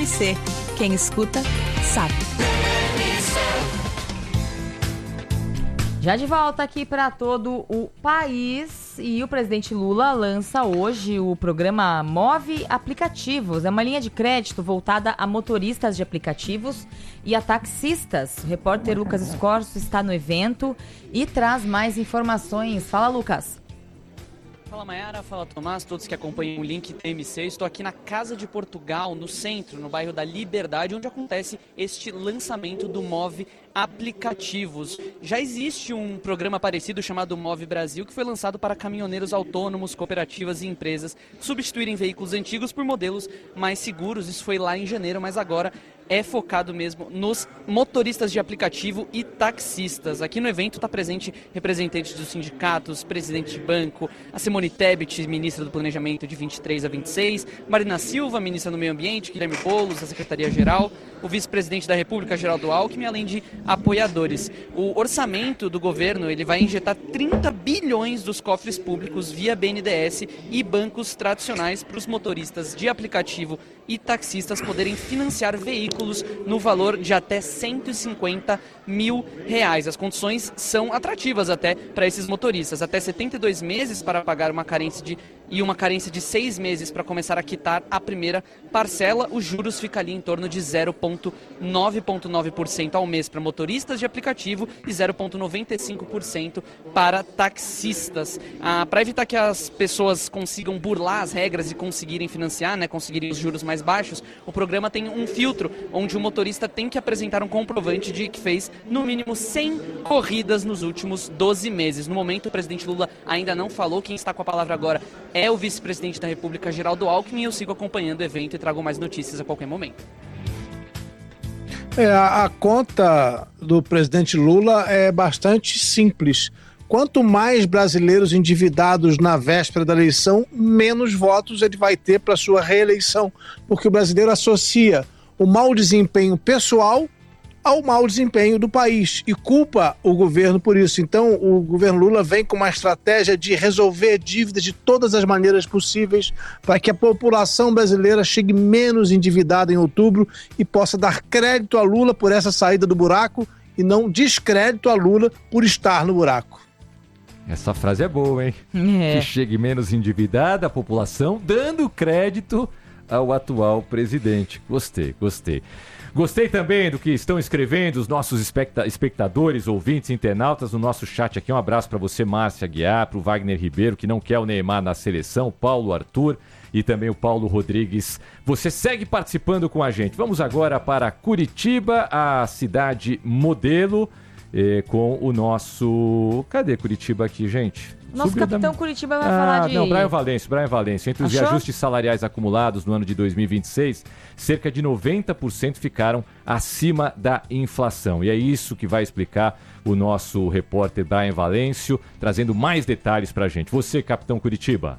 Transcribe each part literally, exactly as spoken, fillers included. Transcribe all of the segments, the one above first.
C. Quem escuta, sabe. Já de volta aqui para todo o país, e o presidente Lula lança hoje o programa Move Aplicativos. É uma linha de crédito voltada a motoristas de aplicativos e a taxistas. O repórter Lucas Escorso está no evento e traz mais informações. Fala, Lucas. Fala, Mayara, fala, Tomás, todos que acompanham o Link T M C. Estou aqui na Casa de Portugal, no centro, no bairro da Liberdade, onde acontece este lançamento do Move Aplicativos. Já existe um programa parecido chamado Move Brasil, que foi lançado para caminhoneiros autônomos, cooperativas e empresas substituírem veículos antigos por modelos mais seguros. Isso foi lá em janeiro, mas agora é focado mesmo nos motoristas de aplicativo e taxistas. Aqui no evento está presente representantes dos sindicatos, presidente de banco, a Simone Tebet, ministra do Planejamento de vinte e três a vinte e seis, Marina Silva, ministra do Meio Ambiente, Guilherme Boulos, da Secretaria-Geral, o vice-presidente da República, Geraldo Alckmin, além de apoiadores. O orçamento do governo ele vai injetar trinta bilhões dos cofres públicos via B N D E S e bancos tradicionais para os motoristas de aplicativo e taxistas poderem financiar veículos no valor de até cento e cinquenta mil reais. As condições são atrativas até para esses motoristas. Até setenta e dois meses para pagar uma carência de e uma carência de seis meses para começar a quitar a primeira parcela. Os juros ficam ali em torno de zero vírgula nove por nove por cento ao mês para motoristas de aplicativo e zero vírgula noventa e cinco por cento para taxistas. Ah, para evitar que as pessoas consigam burlar as regras e conseguirem financiar, né, conseguirem os juros mais baixos, o programa tem um filtro onde o motorista tem que apresentar um comprovante de que fez no mínimo cem corridas nos últimos doze meses. No momento, o presidente Lula ainda não falou. Quem está com a palavra agora é o vice-presidente da República, Geraldo Alckmin, e eu sigo acompanhando o evento e trago mais notícias a qualquer momento. É, a, a conta do presidente Lula é bastante simples. Quanto mais brasileiros endividados na véspera da eleição, menos votos ele vai ter para sua reeleição, porque o brasileiro associa o mau desempenho pessoal ao mau desempenho do país e culpa o governo por isso. Então, o governo Lula vem com uma estratégia de resolver dívidas de todas as maneiras possíveis para que a população brasileira chegue menos endividada em outubro e possa dar crédito a Lula por essa saída do buraco e não descrédito a Lula por estar no buraco. Essa frase é boa, hein? É. Que chegue menos endividada a população, dando crédito ao atual presidente. Gostei, gostei. Gostei também do que estão escrevendo os nossos especta- espectadores, ouvintes, internautas no nosso chat aqui. Um abraço para você, Márcia Aguiar, para o Wagner Ribeiro, que não quer o Neymar na seleção, o Paulo Arthur e também o Paulo Rodrigues. Você segue participando com a gente. Vamos agora para Curitiba, a cidade modelo, eh, com o nosso... Cadê Curitiba aqui, gente? Nosso Subiu capitão da... Curitiba vai ah, falar de... Não, Brian Valêncio, Brian Valêncio. Entre os Achou? reajustes salariais acumulados no ano de dois mil e vinte e seis, cerca de noventa por cento ficaram acima da inflação. E é isso que vai explicar o nosso repórter Brian Valêncio, trazendo mais detalhes para a gente. Você, capitão Curitiba.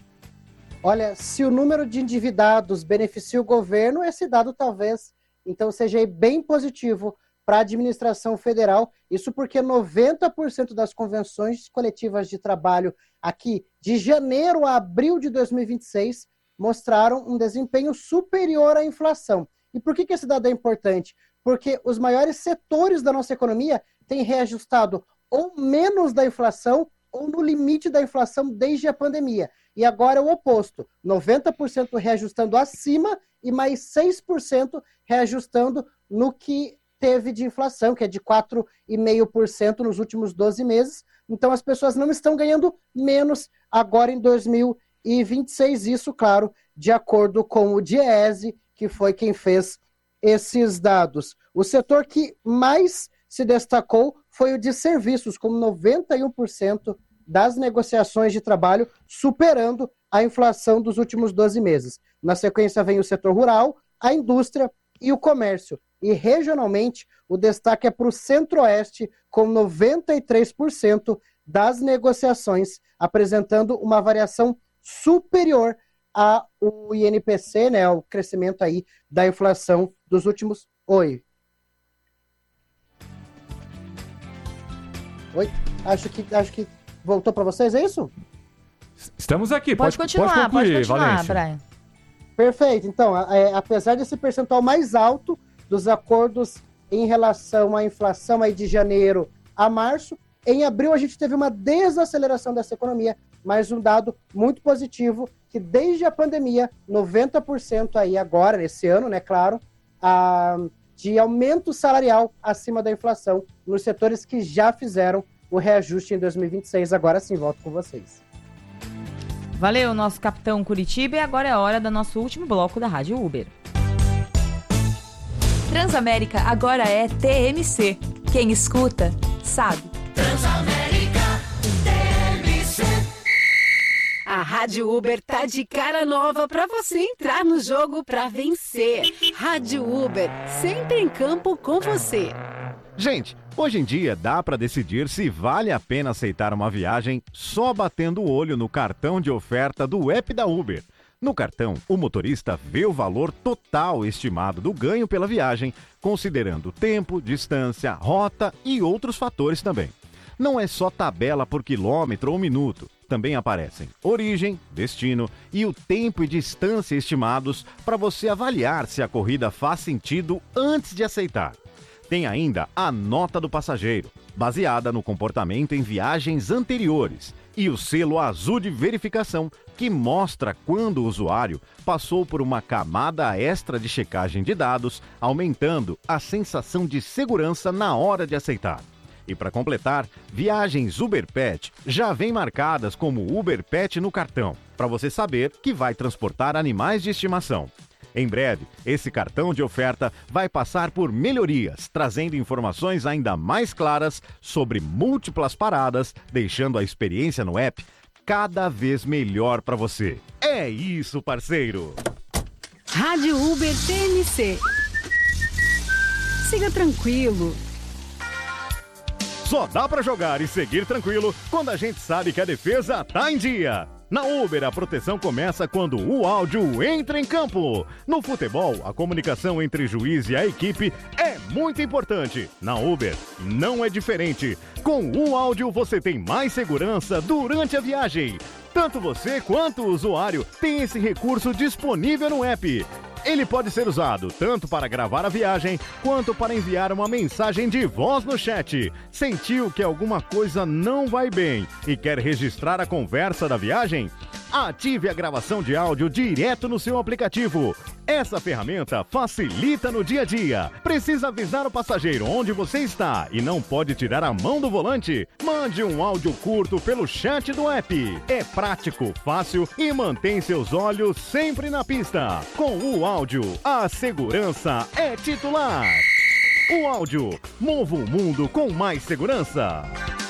Olha, se o número de endividados beneficia o governo, esse dado talvez, então, seja bem positivo para a administração federal, isso porque noventa por cento das convenções coletivas de trabalho aqui, de janeiro a abril de dois mil e vinte e seis, mostraram um desempenho superior à inflação. E por que que esse dado é importante? Porque os maiores setores da nossa economia têm reajustado ou menos da inflação ou no limite da inflação desde a pandemia. E agora é o oposto, noventa por cento reajustando acima e mais seis por cento reajustando no que teve de inflação, que é de quatro vírgula cinco por cento nos últimos doze meses. Então, as pessoas não estão ganhando menos agora em dois mil e vinte e seis. Isso, claro, de acordo com o Diese, que foi quem fez esses dados. O setor que mais se destacou foi o de serviços, com noventa e um por cento das negociações de trabalho superando a inflação dos últimos doze meses. Na sequência, vem o setor rural, a indústria e o comércio. E regionalmente, o destaque é para o Centro-Oeste, com noventa e três por cento das negociações, apresentando uma variação superior ao I N P C, né, o crescimento aí da inflação dos últimos... Oi. Oi? Acho que, acho que voltou para vocês, é isso? Estamos aqui, Pode, pode, continuar, pode concluir, pode continuar, Valêncio. Brian. Perfeito. Então, é, apesar desse percentual mais alto dos acordos em relação à inflação aí de janeiro a março, em abril a gente teve uma desaceleração dessa economia, mas um dado muito positivo, que desde a pandemia, noventa por cento aí agora, nesse ano, né, claro, a, de aumento salarial acima da inflação nos setores que já fizeram o reajuste em dois mil e vinte e seis. Agora sim, volto com vocês. Valeu, nosso capitão Curitiba, e agora é a hora do nosso último bloco da Rádio Uber. Transamérica agora é T M C. Quem escuta, sabe. Transamérica T M C. A Rádio Uber tá de cara nova pra você entrar no jogo pra vencer. Rádio Uber, sempre em campo com você. Gente, hoje em dia dá para decidir se vale a pena aceitar uma viagem só batendo o olho no cartão de oferta do app da Uber. No cartão, o motorista vê o valor total estimado do ganho pela viagem, considerando tempo, distância, rota e outros fatores também. Não é só tabela por quilômetro ou minuto. Também aparecem origem, destino e o tempo e distância estimados para você avaliar se a corrida faz sentido antes de aceitar. Tem ainda a nota do passageiro, baseada no comportamento em viagens anteriores, e o selo azul de verificação, que mostra quando o usuário passou por uma camada extra de checagem de dados, aumentando a sensação de segurança na hora de aceitar. E para completar, viagens Uber Pet já vêm marcadas como Uber Pet no cartão, para você saber que vai transportar animais de estimação. Em breve, esse cartão de oferta vai passar por melhorias, trazendo informações ainda mais claras sobre múltiplas paradas, deixando a experiência no app cada vez melhor para você. É isso, parceiro! Rádio Uber T M C. Siga tranquilo. Só dá para jogar e seguir tranquilo quando a gente sabe que a defesa tá em dia. Na Uber, a proteção começa quando o áudio entra em campo. No futebol, a comunicação entre juiz e a equipe é muito importante. Na Uber, não é diferente. Com o áudio, você tem mais segurança durante a viagem. Tanto você quanto o usuário tem esse recurso disponível no app. Ele pode ser usado tanto para gravar a viagem, quanto para enviar uma mensagem de voz no chat. Sentiu que alguma coisa não vai bem e quer registrar a conversa da viagem? Ative a gravação de áudio direto no seu aplicativo. Essa ferramenta facilita no dia a dia. Precisa avisar o passageiro onde você está e não pode tirar a mão do volante? Mande um áudio curto pelo chat do app. É prático, fácil e mantém seus olhos sempre na pista. Com o áudio, a segurança é titular. O áudio, mova o mundo com mais segurança.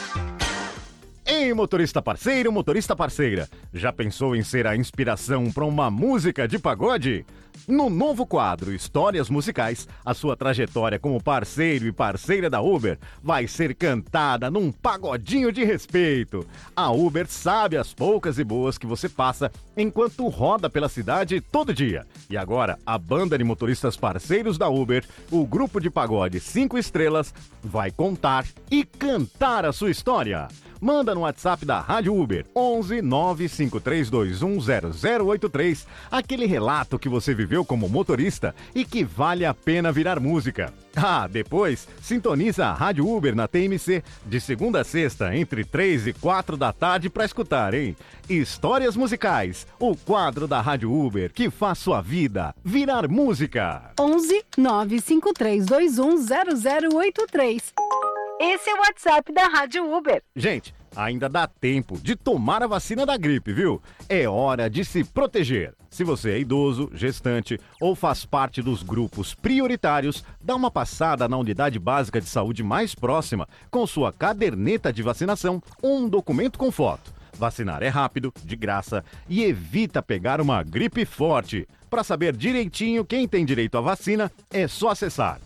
Ei, motorista parceiro, motorista parceira, já pensou em ser a inspiração para uma música de pagode? No novo quadro Histórias Musicais, a sua trajetória como parceiro e parceira da Uber vai ser cantada num pagodinho de respeito. A Uber sabe as poucas e boas que você passa enquanto roda pela cidade todo dia. E agora, a banda de motoristas parceiros da Uber, o grupo de pagode cinco estrelas, vai contar e cantar a sua história. Manda no WhatsApp da Rádio Uber, onze nove cinco três dois um zero zero oito três, aquele relato que você viveu como motorista e que vale a pena virar música. Ah, depois, sintoniza a Rádio Uber na T M C, de segunda a sexta, entre três e quatro da tarde para escutar, hein? Histórias Musicais, o quadro da Rádio Uber que faz sua vida virar música. onze nove cinco três dois um zero zero oito três. Esse é o WhatsApp da Rádio Uber. Gente, ainda dá tempo de tomar a vacina da gripe, viu? É hora de se proteger. Se você é idoso, gestante ou faz parte dos grupos prioritários, dá uma passada na unidade básica de saúde mais próxima com sua caderneta de vacinação ou um documento com foto. Vacinar é rápido, de graça e evita pegar uma gripe forte. Para saber direitinho quem tem direito à vacina, é só acessar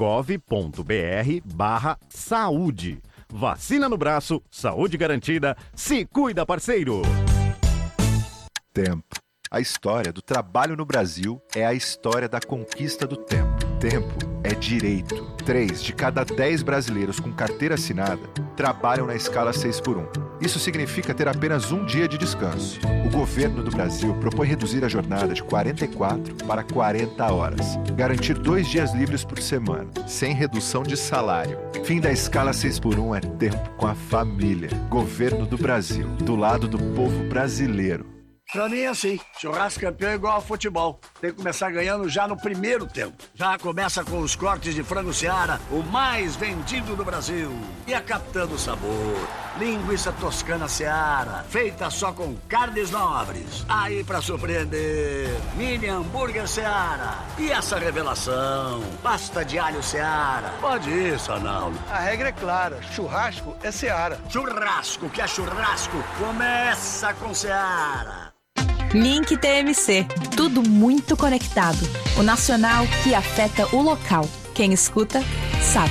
gov.br barra saúde. Vacina no braço, saúde garantida, se cuida, parceiro! Tempo. A história do trabalho no Brasil é a história da conquista do tempo. Tempo é direito. Três de cada dez brasileiros com carteira assinada trabalham na escala seis por um. Isso significa ter apenas um dia de descanso. O governo do Brasil propõe reduzir a jornada de quarenta e quatro para quarenta horas. Garantir dois dias livres por semana, sem redução de salário. Fim da escala seis por um é tempo com a família. Governo do Brasil, do lado do povo brasileiro. Pra mim é assim, churrasco campeão é igual ao futebol. Tem que começar ganhando já no primeiro tempo. Já começa com os cortes de frango Seara, o mais vendido do Brasil. E a Capitã do Sabor, linguiça toscana Seara, feita só com carnes nobres. Aí pra surpreender, mini hambúrguer Seara. E essa revelação, pasta de alho Seara. Pode ir, Sanaldo. A regra é clara, churrasco é Seara. Churrasco que é churrasco, começa com Seara. Link T M C. Tudo muito conectado. O nacional que afeta o local. Quem escuta, sabe.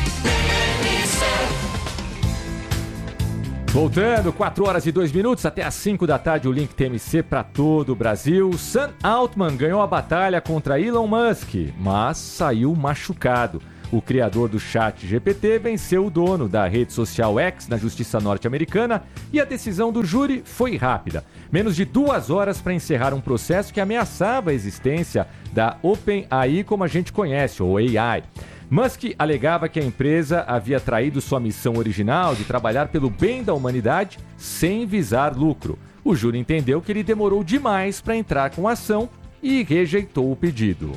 Voltando, quatro horas e dois minutos, até às cinco da tarde, o Link T M C para todo o Brasil. Sam Altman ganhou a batalha contra Elon Musk, mas saiu machucado. O criador do chat G P T venceu o dono da rede social X na justiça norte-americana e a decisão do júri foi rápida. Menos de duas horas para encerrar um processo que ameaçava a existência da OpenAI como a gente conhece, ou A I. Musk alegava que a empresa havia traído sua missão original de trabalhar pelo bem da humanidade sem visar lucro. O júri entendeu que ele demorou demais para entrar com a ação e rejeitou o pedido.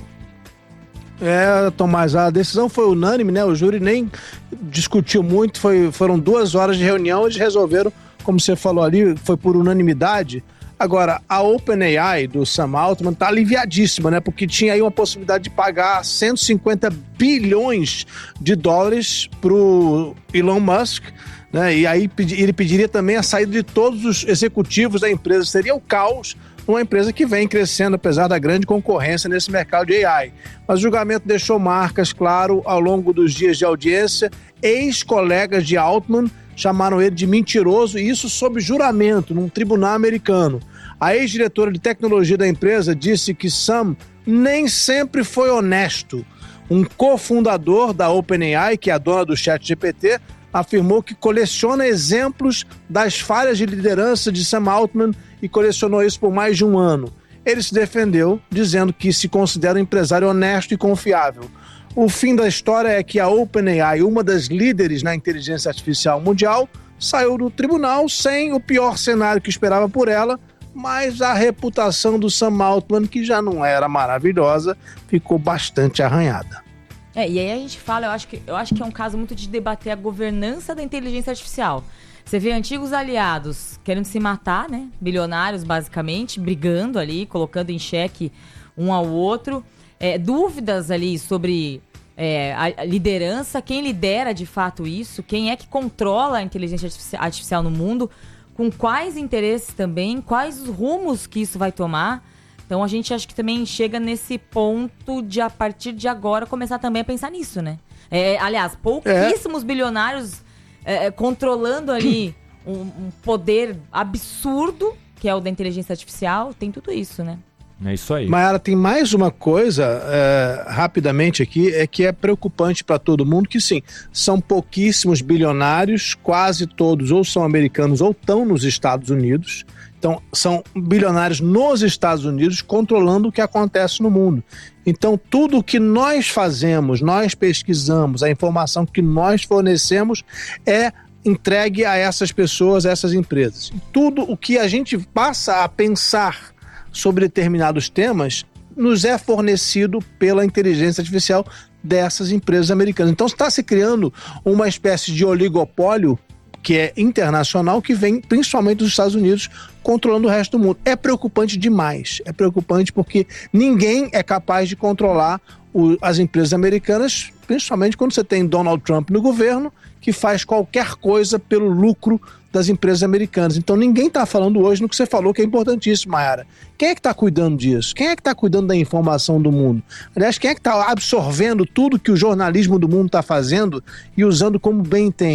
É, Tomás, a decisão foi unânime, né? O júri nem discutiu muito, foi, foram duas horas de reunião, eles resolveram, como você falou ali, foi por unanimidade. Agora, a OpenAI do Sam Altman tá aliviadíssima, né? Porque tinha aí uma possibilidade de pagar cento e cinquenta bilhões de dólares pro Elon Musk, né? E aí ele pediria também a saída de todos os executivos da empresa. Seria o caos uma empresa que vem crescendo, apesar da grande concorrência nesse mercado de A I. Mas o julgamento deixou marcas, claro, ao longo dos dias de audiência. Ex-colegas de Altman chamaram ele de mentiroso, e isso sob juramento, num tribunal americano. A ex-diretora de tecnologia da empresa disse que Sam nem sempre foi honesto. Um cofundador da OpenAI, que é a dona do chat G P T, afirmou que coleciona exemplos das falhas de liderança de Sam Altman e colecionou isso por mais de um ano. Ele se defendeu, dizendo que se considera um empresário honesto e confiável. O fim da história é que a OpenAI, uma das líderes na inteligência artificial mundial, saiu do tribunal sem o pior cenário que esperava por ela, mas a reputação do Sam Altman, que já não era maravilhosa, ficou bastante arranhada. É, e aí a gente fala, eu acho, que, eu acho que é um caso muito de debater a governança da inteligência artificial. Você vê antigos aliados querendo se matar, né? Bilionários, basicamente, brigando ali, colocando em xeque um ao outro. É, dúvidas ali sobre é, a liderança, quem lidera de fato isso, quem é que controla a inteligência artificial no mundo, com quais interesses também, quais os rumos que isso vai tomar. Então a gente acha que também chega nesse ponto de, a partir de agora, começar também a pensar nisso, né? É, aliás, pouquíssimos é. bilionários é, controlando ali um, um poder absurdo, que é o da inteligência artificial, tem tudo isso, né? É isso aí. Mayara, tem mais uma coisa, é, rapidamente aqui, é que é preocupante para todo mundo, que sim, são pouquíssimos bilionários, quase todos ou são americanos ou estão nos Estados Unidos. Então, são bilionários nos Estados Unidos controlando o que acontece no mundo. Então, tudo o que nós fazemos, nós pesquisamos, a informação que nós fornecemos é entregue a essas pessoas, a essas empresas. E tudo o que a gente passa a pensar sobre determinados temas nos é fornecido pela inteligência artificial dessas empresas americanas. Então, está se criando uma espécie de oligopólio que é internacional, que vem principalmente dos Estados Unidos, controlando o resto do mundo. É preocupante demais. É preocupante porque ninguém é capaz de controlar o, as empresas americanas, principalmente quando você tem Donald Trump no governo, que faz qualquer coisa pelo lucro das empresas americanas. Então ninguém está falando hoje no que você falou, que é importantíssimo, Mayara. Quem é que está cuidando disso? Quem é que está cuidando da informação do mundo? Aliás, quem é que está absorvendo tudo que o jornalismo do mundo está fazendo e usando como bem entende?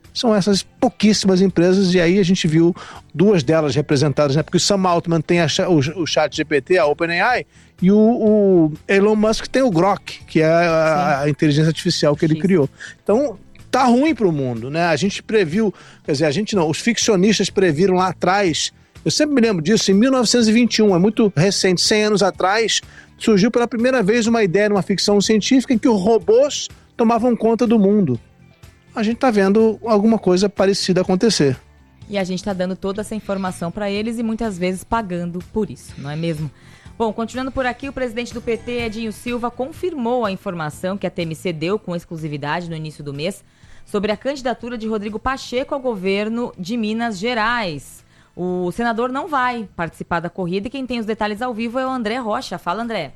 são essas pouquíssimas empresas, e aí a gente viu duas delas representadas, né? Porque o Sam Altman tem a, o, o chat G P T, a OpenAI, e o, o Elon Musk tem o Grok, que é a, a inteligência artificial que ele Sim. criou. Então, tá ruim para o mundo, né? A gente previu, quer dizer, a gente não, os ficcionistas previram lá atrás, eu sempre me lembro disso, em mil novecentos e vinte e um, é muito recente, cem anos atrás, surgiu pela primeira vez uma ideia numa ficção científica em que os robôs tomavam conta do mundo. A gente tá vendo alguma coisa parecida acontecer. E a gente tá dando toda essa informação para eles e muitas vezes pagando por isso, não é mesmo? Bom, continuando por aqui, o presidente do P T, Edinho Silva, confirmou a informação que a T M C deu com exclusividade no início do mês sobre a candidatura de Rodrigo Pacheco ao governo de Minas Gerais. O senador não vai participar da corrida e quem tem os detalhes ao vivo é o André Rocha. Fala, André.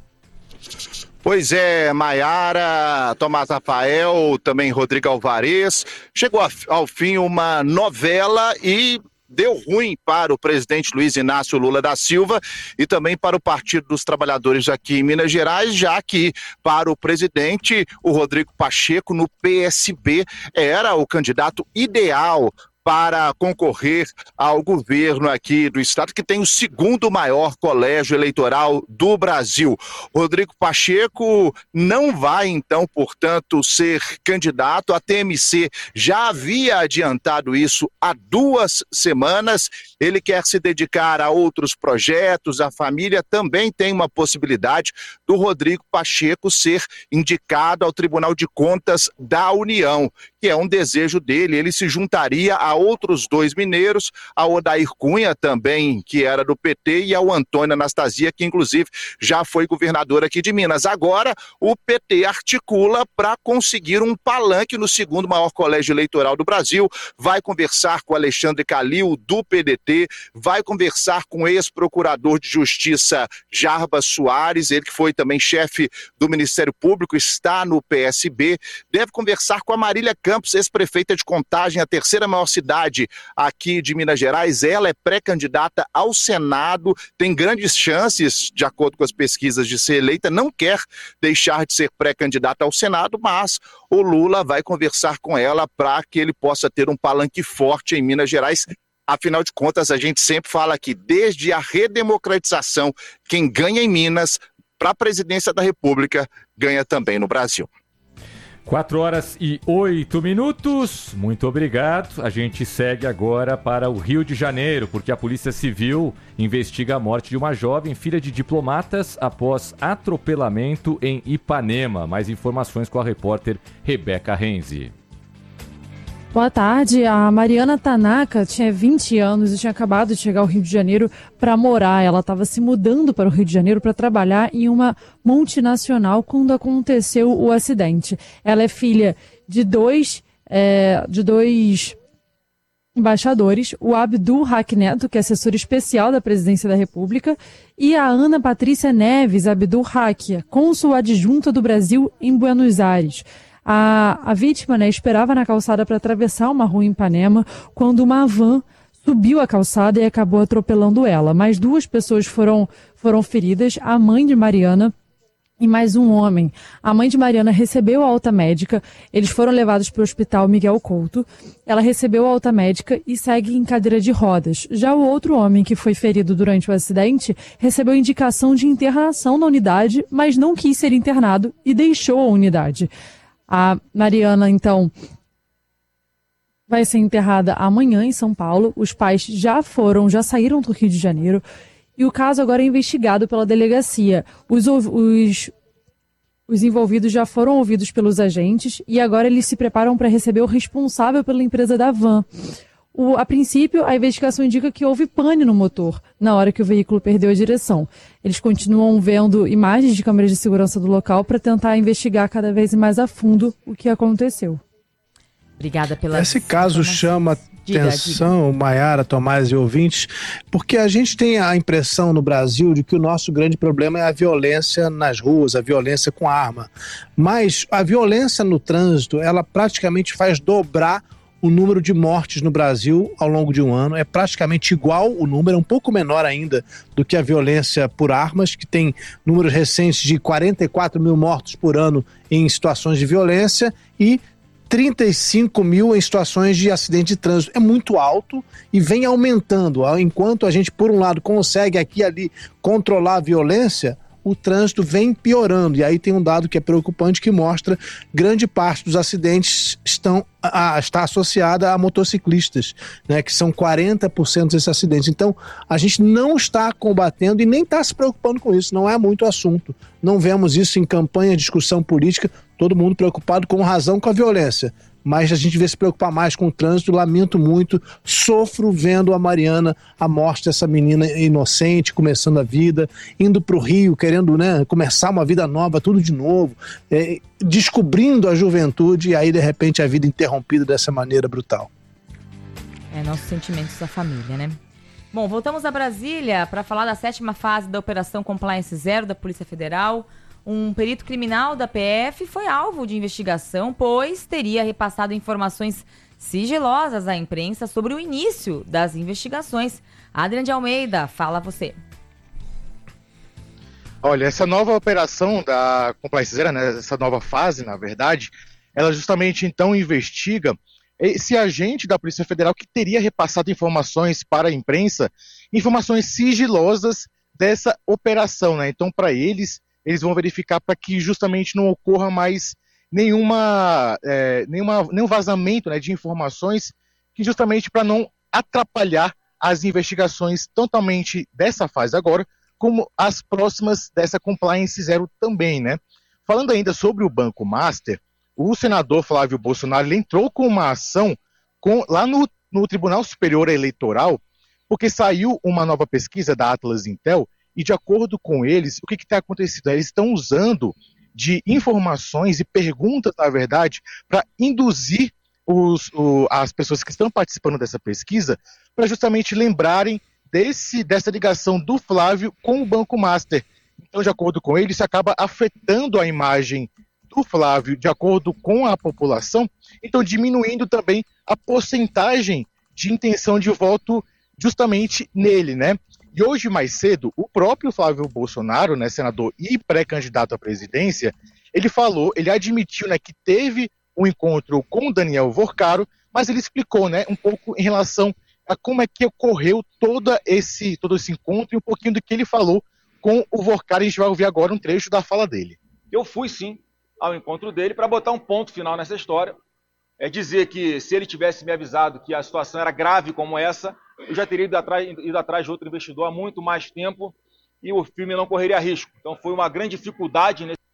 Pois é, Maiara, Tomás Rafael, também Rodrigo Alvarez. Chegou ao fim uma novela e deu ruim para o presidente Luiz Inácio Lula da Silva e também para o Partido dos Trabalhadores aqui em Minas Gerais, já que para o presidente, o Rodrigo Pacheco, no P S B, era o candidato ideal para concorrer ao governo aqui do estado, que tem o segundo maior colégio eleitoral do Brasil. Rodrigo Pacheco não vai, então, portanto, ser candidato. A T M C já havia adiantado isso há duas semanas. Ele quer se dedicar a outros projetos, a família também tem uma possibilidade do Rodrigo Pacheco ser indicado ao Tribunal de Contas da União, que é um desejo dele. Ele se juntaria a outros dois mineiros, a Odair Cunha também, que era do P T, e ao Antônio Anastasia, que inclusive já foi governador aqui de Minas. Agora o P T articula para conseguir um palanque no segundo maior colégio eleitoral do Brasil, vai conversar com Alexandre Calil, do P D T, vai conversar com o ex-procurador de Justiça Jarbas Soares, ele que foi também chefe do Ministério Público, está no P S B, deve conversar com a Marília Campos, ex-prefeita de Contagem, a terceira maior cidade aqui de Minas Gerais. Ela é pré-candidata ao Senado, tem grandes chances, de acordo com as pesquisas, de ser eleita, não quer deixar de ser pré-candidata ao Senado, mas o Lula vai conversar com ela para que ele possa ter um palanque forte em Minas Gerais. Afinal de contas, a gente sempre fala que desde a redemocratização, quem ganha em Minas para a presidência da República ganha também no Brasil. Quatro horas e oito minutos, muito obrigado. A gente segue agora para o Rio de Janeiro, porque a Polícia Civil investiga a morte de uma jovem filha de diplomatas após atropelamento em Ipanema. Mais informações com a repórter Rebeca Renzi. Boa tarde, a Mariana Tanaka tinha vinte anos e tinha acabado de chegar ao Rio de Janeiro para morar. Ela estava se mudando para o Rio de Janeiro para trabalhar em uma multinacional quando aconteceu o acidente. Ela é filha de dois, é, de dois embaixadores, o Abdul Haq Neto, que é assessor especial da Presidência da República, e a Ana Patrícia Neves Abdul Haq, cônsul adjunta do Brasil em Buenos Aires. A, a vítima, né, esperava na calçada para atravessar uma rua em Ipanema quando uma van subiu a calçada e acabou atropelando ela. Mais duas pessoas foram, foram feridas, a mãe de Mariana e mais um homem. A mãe de Mariana recebeu a alta médica, eles foram levados para o hospital Miguel Couto. Ela recebeu a alta médica e segue em cadeira de rodas. Já o outro homem que foi ferido durante o acidente recebeu indicação de internação na unidade, mas não quis ser internado e deixou a unidade. A Mariana, então, vai ser enterrada amanhã em São Paulo. Os pais já foram, já saíram do Rio de Janeiro. E o caso agora é investigado pela delegacia. Os, os, os envolvidos já foram ouvidos pelos agentes e agora eles se preparam para receber o responsável pela empresa da van. O, a princípio, a investigação indica que houve pane no motor na hora que o veículo perdeu a direção. Eles continuam vendo imagens de câmeras de segurança do local para tentar investigar cada vez mais a fundo o que aconteceu. Obrigada pela... Esse caso chama atenção, Maiara, Tomás e ouvintes, porque a gente tem a impressão no Brasil de que o nosso grande problema é a violência nas ruas, a violência com arma. Mas a violência no trânsito, ela praticamente faz dobrar o número de mortes no Brasil ao longo de um ano. É praticamente igual o número, é um pouco menor ainda do que a violência por armas, que tem números recentes de quarenta e quatro mil mortos por ano em situações de violência e trinta e cinco mil em situações de acidente de trânsito. É muito alto e vem aumentando. Enquanto a gente, por um lado, consegue aqui e ali controlar a violência, o trânsito vem piorando. E aí tem um dado que é preocupante que mostra grande parte dos acidentes estão, a, está associada a motociclistas, né, que são quarenta por cento desses acidentes. Então, a gente não está combatendo e nem está se preocupando com isso, não é muito assunto. Não vemos isso em campanha, discussão política, todo mundo preocupado com razão com a violência. Mas a gente vê se preocupar mais com o trânsito, lamento muito, sofro vendo a Mariana, a morte dessa menina inocente, começando a vida, indo para o Rio, querendo, né, começar uma vida nova, tudo de novo, é, descobrindo a juventude e aí de repente a vida interrompida dessa maneira brutal. É, nossos sentimentos da família, né? Bom, voltamos a Brasília para falar da sétima fase da Operação Compliance Zero da Polícia Federal. Um perito criminal da P F foi alvo de investigação, pois teria repassado informações sigilosas à imprensa sobre o início das investigações. Adriano de Almeida, fala você. Olha, essa nova operação da Compliance Zero, né, essa nova fase, na verdade, ela justamente então investiga esse agente da Polícia Federal que teria repassado informações para a imprensa, informações sigilosas dessa operação, né? Então, para eles, eles vão verificar para que justamente não ocorra mais nenhuma, é, nenhuma, nenhum vazamento, né, de informações, que justamente para não atrapalhar as investigações totalmente dessa fase agora, como as próximas dessa Compliance Zero também, né? Falando ainda sobre o Banco Master, o senador Flávio Bolsonaro ele entrou com uma ação com, lá no, no Tribunal Superior Eleitoral, porque saiu uma nova pesquisa da Atlas Intel. E de acordo com eles, o que está acontecendo? Eles estão usando de informações e perguntas, na verdade, para induzir os, o, as pessoas que estão participando dessa pesquisa para justamente lembrarem desse, dessa ligação do Flávio com o Banco Master. Então, de acordo com eles, isso acaba afetando a imagem do Flávio de acordo com a população, então diminuindo também a porcentagem de intenção de voto justamente nele, né? E hoje, mais cedo, o próprio Flávio Bolsonaro, né, senador e pré-candidato à presidência, ele falou, ele admitiu, né, que teve um encontro com o Daniel Vorcaro, mas ele explicou, né, um pouco em relação a como é que ocorreu todo esse, todo esse encontro e um pouquinho do que ele falou com o Vorcaro. A gente vai ouvir agora um trecho da fala dele. Eu fui, sim, ao encontro dele para botar um ponto final nessa história. É dizer que se ele tivesse me avisado que a situação era grave como essa, eu já teria ido atrás, ido atrás de outro investidor há muito mais tempo e o filme não correria risco. Então foi uma grande dificuldade nesse...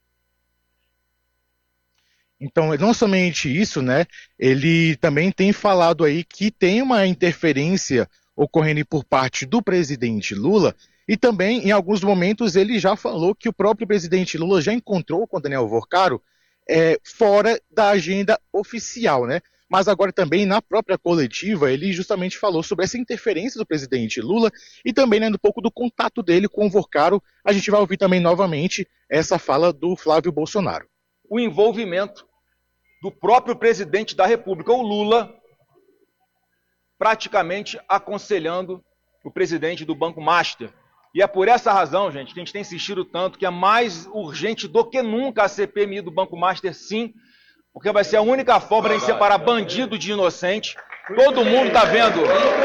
Então, não somente isso, né? Ele também tem falado aí que tem uma interferência ocorrendo por parte do presidente Lula e também, em alguns momentos, ele já falou que o próprio presidente Lula já encontrou com o Daniel Vorcaro é, fora da agenda oficial, né? Mas agora também na própria coletiva ele justamente falou sobre essa interferência do presidente Lula e também, né, um pouco do contato dele com o Vorcaro. A gente vai ouvir também novamente essa fala do Flávio Bolsonaro. O envolvimento do próprio presidente da República, o Lula, praticamente aconselhando o presidente do Banco Master. E é por essa razão, gente, que a gente tem insistido tanto que é mais urgente do que nunca a C P M I do Banco Master, sim, porque vai ser a única forma de separar bandido de inocente. Todo mundo está vendo.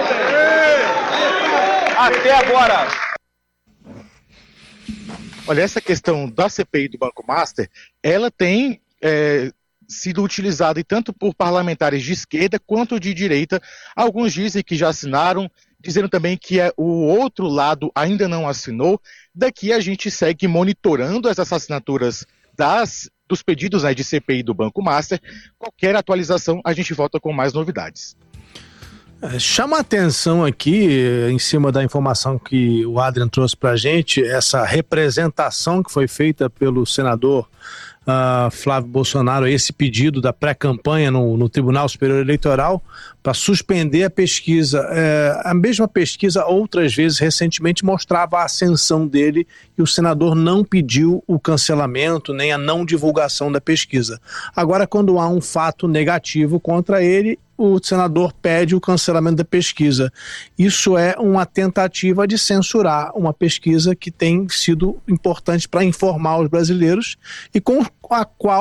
Até agora. Olha, essa questão da C P I do Banco Master, ela tem é, sido utilizada tanto por parlamentares de esquerda quanto de direita. Alguns dizem que já assinaram, dizendo também que é, o outro lado ainda não assinou. Daqui a gente segue monitorando essas assinaturas das dos pedidos, né, de C P I do Banco Master. Qualquer atualização, a gente volta com mais novidades. É, chama a atenção aqui, em cima da informação que o Adrian trouxe para a gente, essa representação que foi feita pelo senador uh, Flávio Bolsonaro, esse pedido da pré-campanha no, no Tribunal Superior Eleitoral para suspender a pesquisa. É, a mesma pesquisa, outras vezes, recentemente, mostrava a ascensão dele e o senador não pediu o cancelamento nem a não divulgação da pesquisa. Agora, quando há um fato negativo contra ele, o senador pede o cancelamento da pesquisa. Isso é uma tentativa de censurar uma pesquisa que tem sido importante para informar os brasileiros e com a qual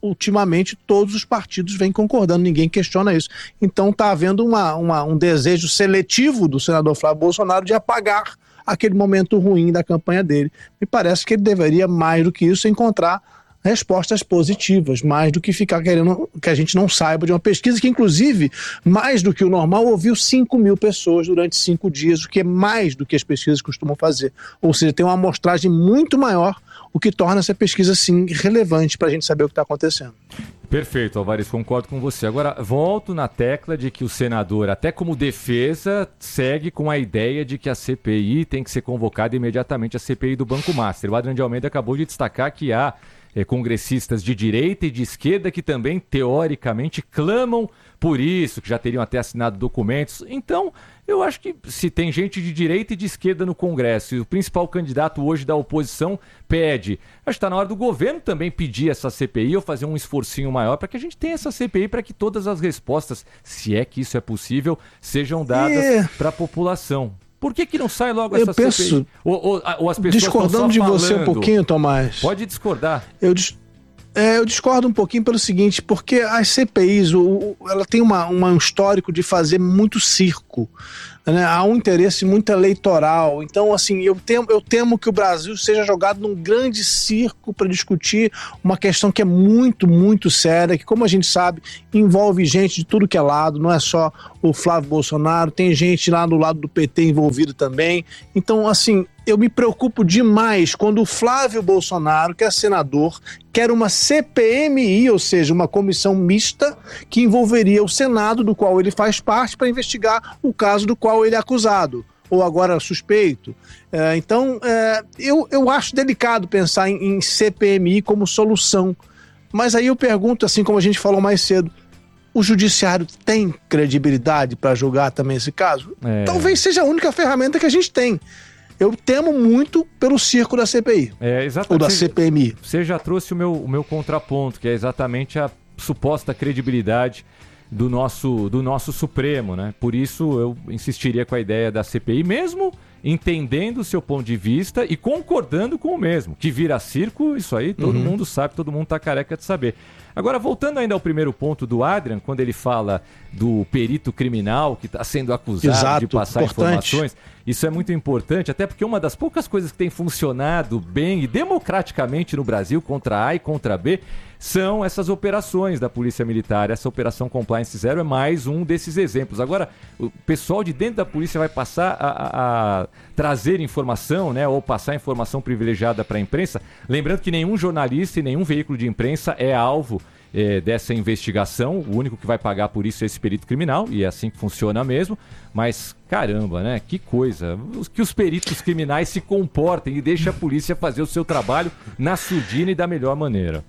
ultimamente todos os partidos vêm concordando, ninguém questiona isso. Então está havendo uma, uma, um desejo seletivo do senador Flávio Bolsonaro de apagar aquele momento ruim da campanha dele. Me parece que ele deveria, mais do que isso, encontrar respostas positivas, mais do que ficar querendo que a gente não saiba de uma pesquisa que, inclusive, mais do que o normal, ouviu cinco mil pessoas durante cinco dias, o que é mais do que as pesquisas costumam fazer. Ou seja, tem uma amostragem muito maior, o que torna essa pesquisa, sim, relevante para a gente saber o que está acontecendo. Perfeito, Alvarez, concordo com você. Agora, volto na tecla de que o senador, até como defesa, segue com a ideia de que a C P I tem que ser convocada imediatamente, a C P I do Banco Master. O Adriano de Almeida acabou de destacar que há é, congressistas de direita e de esquerda que também, teoricamente, clamam por isso, que já teriam até assinado documentos. Então, eu acho que se tem gente de direita e de esquerda no Congresso e o principal candidato hoje da oposição pede, acho que está na hora do governo também pedir essa C P I ou fazer um esforcinho maior para que a gente tenha essa C P I, para que todas as respostas, se é que isso é possível, sejam dadas é. para a população. Por que que não sai logo eu essa penso, C P I? Ou, ou, ou as pessoas discordando de você um pouquinho, Tomás. Pode discordar. Eu discordo. É, eu discordo um pouquinho pelo seguinte, porque as C P Is, o, o, ela tem uma, uma, um histórico de fazer muito circo, né? Há um interesse muito eleitoral, então assim, eu temo, eu temo que o Brasil seja jogado num grande circo para discutir uma questão que é muito, muito séria, que, como a gente sabe, envolve gente de tudo que é lado, não é só o Flávio Bolsonaro, tem gente lá do lado do P T envolvido também, então assim, eu me preocupo demais quando o Flávio Bolsonaro, que é senador, quer uma C P M I, ou seja, uma comissão mista que envolveria o Senado, do qual ele faz parte, para investigar o caso do qual ele é acusado, ou agora suspeito. É, então, é, eu, eu acho delicado pensar em, em C P M I como solução. Mas aí eu pergunto, assim como a gente falou mais cedo, o judiciário tem credibilidade para julgar também esse caso? É. Talvez seja a única ferramenta que a gente tem. Eu temo muito pelo circo da C P I, é, exatamente. ou da C P M I. Você já trouxe o meu, o meu contraponto, que é exatamente a suposta credibilidade do nosso, do nosso Supremo, né? Por isso eu insistiria com a ideia da C P I, mesmo entendendo o seu ponto de vista e concordando com o mesmo. Que vira circo, isso aí todo uhum. mundo sabe, todo mundo tá careca de saber. Agora, voltando ainda ao primeiro ponto do Adrian, quando ele fala do perito criminal que está sendo acusado Exato, de passar importante. informações, isso é muito importante, até porque uma das poucas coisas que tem funcionado bem e democraticamente no Brasil, contra A e contra B, são essas operações da Polícia Militar. Essa Operação Compliance Zero é mais um desses exemplos. Agora, o pessoal de dentro da polícia vai passar a, a, a trazer informação, né, ou passar informação privilegiada para a imprensa, lembrando que nenhum jornalista e nenhum veículo de imprensa é alvo é, dessa investigação. O único que vai pagar por isso é esse perito criminal, e é assim que funciona mesmo. Mas, caramba, né? Que coisa. Que os peritos criminais se comportem e deixem a polícia fazer o seu trabalho na surdina e da melhor maneira.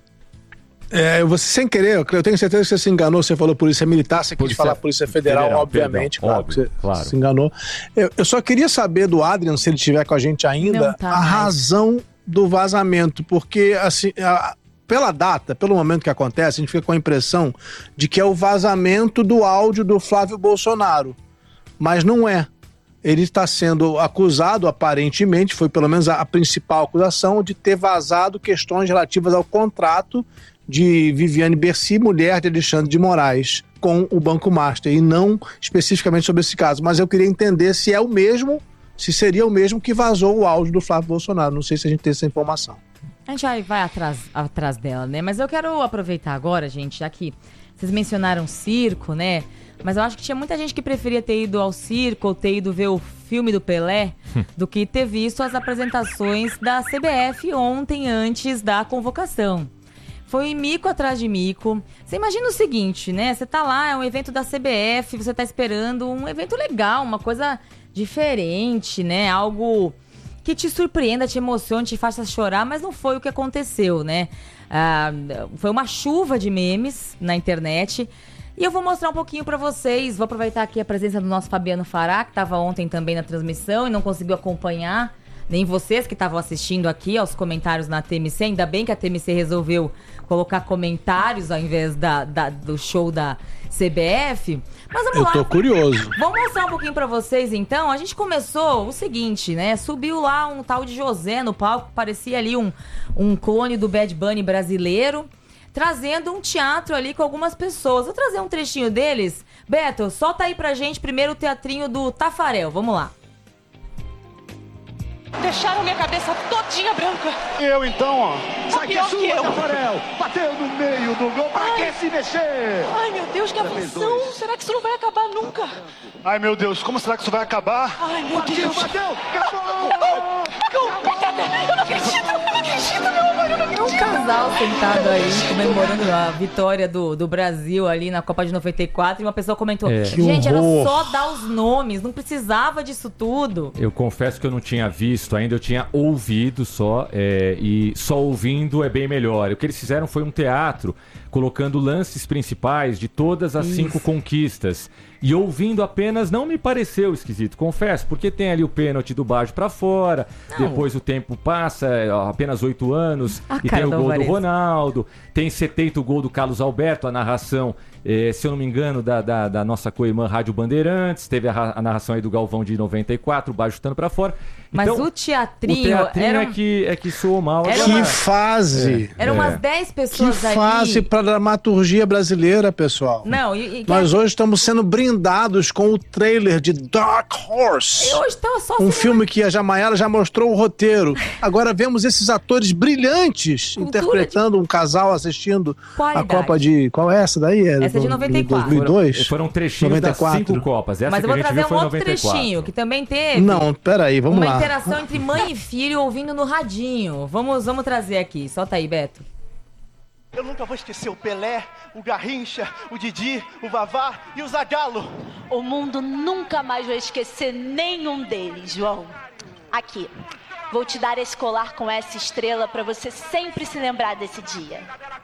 É, você sem querer, eu tenho certeza que você se enganou, você falou Polícia Militar, você polícia, quis falar Polícia Federal, federal obviamente, perdão, claro, óbvio, você claro. se enganou. Eu, eu só queria saber do Adrian, se ele estiver com a gente ainda, tá a mais. razão do vazamento, porque assim, a, pela data, pelo momento que acontece, a gente fica com a impressão de que é o vazamento do áudio do Flávio Bolsonaro, mas não é. Ele está sendo acusado, aparentemente, foi pelo menos a, a principal acusação, de ter vazado questões relativas ao contrato de Viviane Bercy, mulher de Alexandre de Moraes, com o Banco Master, e não especificamente sobre esse caso. Mas eu queria entender se é o mesmo, se seria o mesmo que vazou o áudio do Flávio Bolsonaro. Não sei se a gente tem essa informação. A gente vai, vai atrás, atrás dela, né? Mas eu quero aproveitar agora, gente, já que vocês mencionaram circo, né? Mas eu acho que tinha muita gente que preferia ter ido ao circo ou ter ido ver o filme do Pelé do que ter visto as apresentações da C B F ontem, antes da convocação. Foi mico atrás de mico. Você imagina o seguinte, né? Você tá lá, é um evento da C B F, você tá esperando um evento legal, uma coisa diferente, né? Algo que te surpreenda, te emocione, te faça chorar, mas não foi o que aconteceu, né? Ah, foi uma chuva de memes na internet. E eu vou mostrar um pouquinho pra vocês. Vou aproveitar aqui a presença do nosso Fabiano Fará, que estava ontem também na transmissão e não conseguiu acompanhar. Nem vocês que estavam assistindo aqui aos comentários na T M C. Ainda bem que a T M C resolveu colocar comentários ao invés da, da, do show da C B F. Mas vamos Eu lá. tô curioso. Vamos mostrar um pouquinho pra vocês, então. A gente começou o seguinte, né? Subiu lá um tal de José no palco, parecia ali um, um clone do Bad Bunny brasileiro. trazendo um teatro ali com algumas pessoas. Vou trazer um trechinho deles. Beto, solta aí pra gente primeiro o teatrinho do Tafarel. Vamos lá. Deixaram minha cabeça todinha branca. Eu então, ó. Sai que é sua, Tafarel. Bateu no meio do gol. Pra que se mexer? Ai, meu Deus, que aflição. Será que isso não vai acabar nunca? Ai, meu Deus, como será que isso vai acabar? Ai, meu bateu, Deus. Bateu, acabou. Gol, gol. Eu não acredito, eu não acredito, meu amor, eu não acredito. Um casal sentado aí, comemorando a vitória do, do Brasil ali na Copa de noventa e quatro. E uma pessoa comentou, É. gente, era horror. só dar os nomes, não precisava disso tudo. Eu confesso que eu não tinha visto ainda, eu tinha ouvido só, é, e só ouvindo é bem melhor. O que eles fizeram foi um teatro, colocando lances principais de todas as Isso. cinco conquistas. E ouvindo apenas não me pareceu esquisito, confesso, porque tem ali o pênalti do Baggio pra fora, Não. depois o tempo passa, é, apenas oito anos, A e cara tem o do gol Alvarez. do Ronaldo, tem setenta o gol do Carlos Alberto, a narração, eh, se eu não me engano, da, da, da nossa co-irmã Rádio Bandeirantes, teve a, ra- a narração aí do Galvão de noventa e quatro, o Baggio chutando pra fora. Mas Então, o teatrinho, o teatrinho era, é, que, é que soou mal. Era agora. uma- Que fase! eram É. umas dez Que pessoas ali. fase para a dramaturgia brasileira, pessoal. Não, e, e Nós hoje estamos sendo brindados com o trailer de Dark Horse. eu hoje tava só Um assim, filme que a Jamayara já mostrou o roteiro. Agora vemos esses atores brilhantes interpretando um casal assistindo Qualidade. a Copa de... Qual é essa daí? É Essa é de noventa e quatro. dois mil e dois? Foram, foram trechinhos noventa e das quatro. cinco Copas. Essa Mas que eu vou a gente trazer viu um foi em outro noventa e quatro. trechinho que também teve. Não, peraí, vamos uma lá. interação entre mãe e filho ouvindo no radinho. Vamos, vamos trazer aqui. Solta aí, Beto. Eu nunca vou esquecer o Pelé, o Garrincha, o Didi, o Vavá e o Zagallo. O mundo nunca mais vai esquecer nenhum deles, João. Aqui, vou te dar esse colar com essa estrela pra você sempre se lembrar desse dia.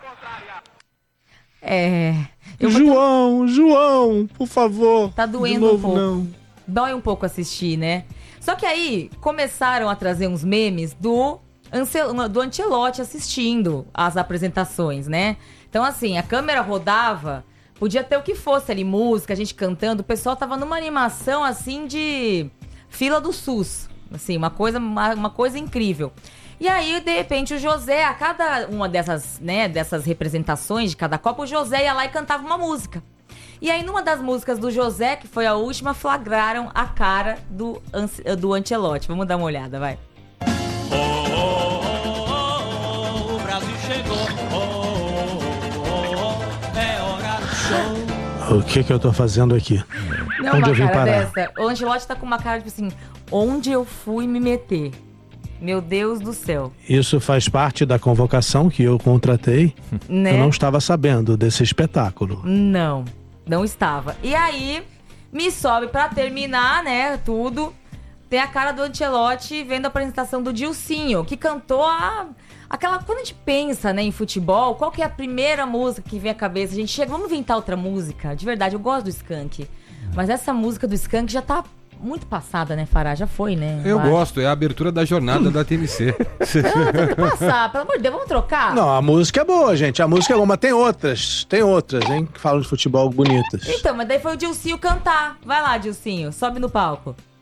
É. eu vou- João, João, por favor. Tá doendo De novo, um pouco. não. Dói um pouco assistir, né? Só que aí começaram a trazer uns memes do, Ancel- do Ancelotti assistindo as apresentações, né? Então, assim, a câmera rodava, podia ter o que fosse ali, música, a gente cantando. O pessoal tava numa animação, assim, de fila do SUS. Assim, uma coisa, uma, uma coisa incrível. E aí, de repente, o José, a cada uma dessas, né, dessas representações de cada Copa, o José ia lá e cantava uma música. E aí, numa das músicas do José, que foi a última, flagraram a cara do, Ance- do Ancelotti. Vamos dar uma olhada, vai. O Brasil chegou, oh, oh, oh, é hora do show. O que que eu tô fazendo aqui? Não, Onde uma eu vim cara parar? dessa. O Ancelotti tá com uma cara, tipo assim, onde eu fui me meter? Meu Deus do céu. Isso faz parte da convocação que eu contratei. Né? Eu não estava sabendo desse espetáculo. Não, não estava. E aí, me sobe pra terminar, né, tudo. Tem a cara do Ancelotti vendo a apresentação do Dilcinho, que cantou a... Aquela, quando a gente pensa, né, em futebol, qual que é a primeira música que vem à cabeça? A gente chega, vamos inventar outra música? De verdade, eu gosto do Skank. Mas essa música do Skank já tá muito passada, né, Fará? Já foi, né? Eu acho. gosto, é a abertura da jornada da T M C. Não, tem que passar, pelo amor de Deus, vamos trocar? Não, a música é boa, gente. A música é boa, mas tem outras. Tem outras, hein? Que falam de futebol bonitas. Então, mas daí foi o Dilcinho cantar. Vai lá, Dilcinho, sobe no palco.